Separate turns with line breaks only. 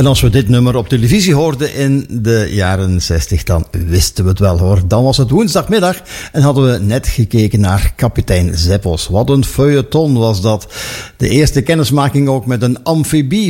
En als we dit nummer op televisie hoorden in de jaren 60, dan wisten we het wel hoor. Dan was het woensdagmiddag en hadden we net gekeken naar Kapitein Zeppos. Wat een feuilleton was dat. De eerste kennismaking ook met een amfibie